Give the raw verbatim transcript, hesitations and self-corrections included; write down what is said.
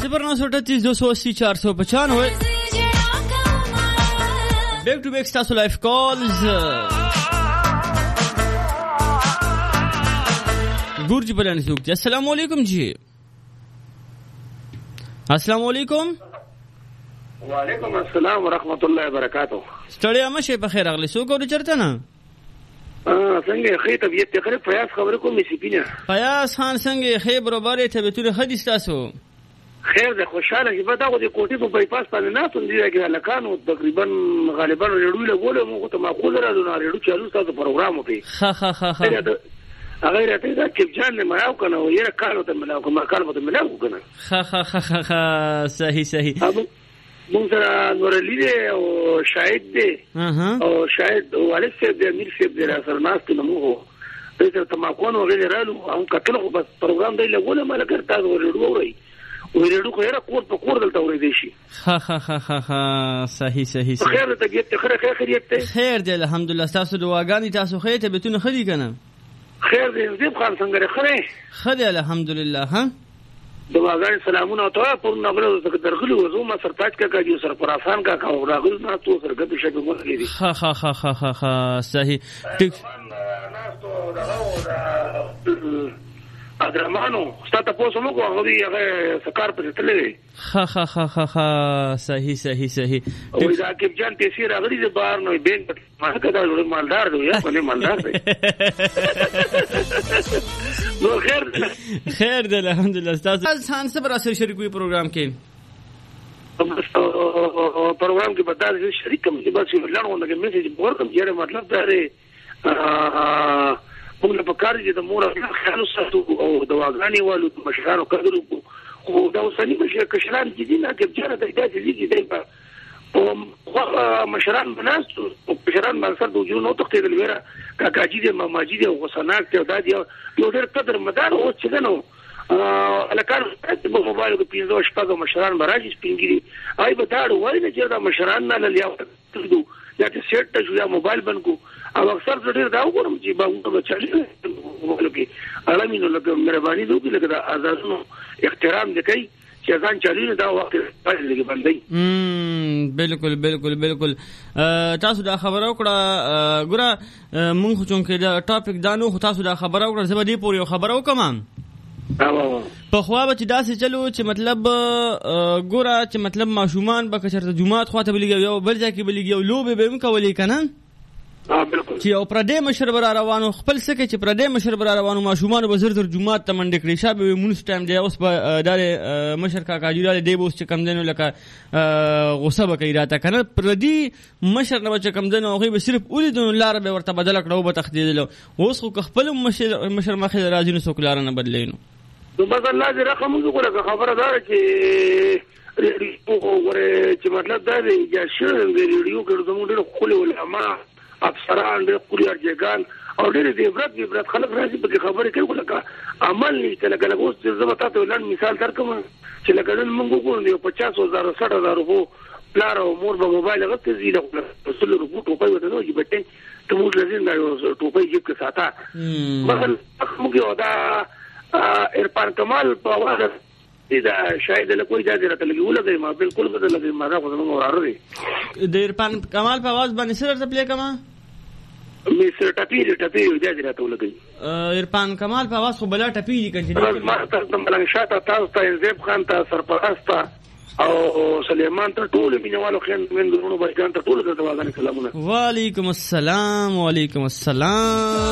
صفر نौ सौ अड़तीस दो सौ अस्सी चार सौ पचानवे बैक टू बैक स्टासो लाइफ कॉल्स गुरजी बलान सुख जी। अस्सलाम वालेकुम जी। अस्सलाम वालेकुम। वालेकुम अस्सलाम वरहमतुल्लाहि वबरकातुह। स्टडी मشه په خیر اغلی سو کوړي چرته نه ا څنګه خې طبيعت ته خره پیاس خبره کوم سی پینه پیاس خان څنګه خې برابر ته به تور حدیث تاسو خیر ده خوشاله چې په دغه کوټې په بایپاس باندې نه تون دي راګه لکانو تقریبا غالبا ریډو له ګوله مو ته معقول راځو نه ریډو چالو تاسو پروګرام وکي ها ها ها ها هغه راته دا چې جان نه مراو کنه یره کارو ته ملاو کوم کارو ته ملاو کنه ها ها ها ها صحیح صحیح مونږ سره نور لیدې او شاهد دی او شاهد والد صاحب دی امیر صاحب دی سره ناس ته مو ته ته ما کوو غیر رالو هم کتل خو بس پروګرام دی لګول ما لګر تاسو ورډو وری ورډو خو یره کور په کور دلته ورې دی شي ها ها ها ها ها صحیح صحیح خیر ته دې خیر خیر خیریت ته خیر دی الحمدلله تاسو دعاګانی تاسو خیر ته بتون خدي کنه خیر دې زیب خان څنګه خره خدي الحمدلله ها دعاګان سلامونه ته پر نغلو زکه درغلو وزو ما سرتاج کا کاجو سر پر آسان کا کا راغل نه تو سرګه شګه مو لري ها ها ها ها ها ها صحیح ټیک ناس تو راو ادرمانو ستاسو په سمو کو هغه هغه سکار پر تللی ها ها ها ها ها صحیح صحیح صحیح او دا کې جان تیسیر راغلی د بار نو بینک ما کدا جوړ مالدار دی یا باندې مالدار دی نو خیر خیر دی الحمدلله تاسو ځان سره سره شریکوي پروګرام کې پروګرام کې بدل شریک کوم چې بس ولرونه کې میسج ورکوم چې مطلب دا دی موږ په کار دي د مور خیال ساتو او دواګانی والو مشرانو قدر خو دا وسنی مشه کشران چې دي نه کې چېرته د دې لګي دی په مشران بناس او کشران منصر د وجود نو تختې د ویرا کاکاجي دي ماماجي دي غسناک ته دا دی یو ډېر قدر مدار او چې نو الکار په موبایل کې پیځو شپږ مشران براجي سپینګری آی به دا وایي چې دا مشران نه لیا تدو یا چې سیټ ته یا موبایل بنکو او اکثر ډېر دا وګورم چې باغونه چالي موبایل کې علامینو لکه مهرباني دوی لکه دا آزادونو احترام دکې چې ځان چالي نه دا وخت پاتې لګي باندې امم بالکل بالکل بالکل تاسو دا خبرو کړه ګوره مونږ خو چونکې دا ټاپک دانو خو تاسو دا خبرو کړه زه به دې پورې خبرو کوم په خوا به چې داسې چلو چې مطلب ګوره چې مطلب ماشومان به که چېرته جومات خواته به لګي یو بل ځای کې به لګي یو لوبې به هم کولې که نه چې یو پردی مشر به را روانو خپل څه کوي چې پردی مشر به را روانو ماشومانو به زر زر جومات ته منډې کړي شا به مونځ ټایم دی اوس به دا مشر کاکاجي دا دی به اوس چې کم دی نو لکه غصه به کوي راته که نه پردي مشر نه به چې کم دی نو هغوی به صرف ولیدو نو لاره به ورته بدله کړه او به تښتېدلو اوس خو که خپل مشر مخې ته راځي نو څوک لاره نه بدلوي نو نو بس الله دې رقم وګوره خبره دا چې وګوره چې مطلب دا دی چې شر دې ریډیو کې زموږ ډېر خولي علما افسران ډېر خولي ارجګان او ډېر دې عبرت دې عبرت خلک راځي په خبره کوي لکه عمل نشته لکه لکه اوس چې زما تاسو ولن مثال درکوم چې لکه نن موږ وګورو یو پچاس هزار ساठ هزار روپو پلار او مور په موبایل غته زیله رسول روپو ټوپای وته نو چې بټه ته موږ لازم دا ټوپای جيب کې ساته مثلا موږ یو دا ارفان کمال په واغ دا شاید له کوئی ځای راته لګي ولګي ما بالکل بدل لګي ما راغله موږ وراره د ارفان کمال په आवाज باندې سره ته پلی کما می سره ټپی ټپی ځای راته ولګي ارفان کمال په आवाज خو بلا ټپی دي کنه ما ته د ملنګ شاته تاسو ته زیب خان ته سرپرستا او سليمان ته ټول مینوالو خین من درونو باندې ته ټول د دواګانې سلامونه وعلیکم السلام وعلیکم السلام